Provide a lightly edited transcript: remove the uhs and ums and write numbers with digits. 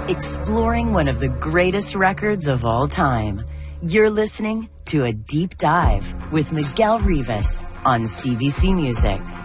exploring one of the greatest records of all time. You're listening to A Deep Dive with Miguel Rivas on CBC Music.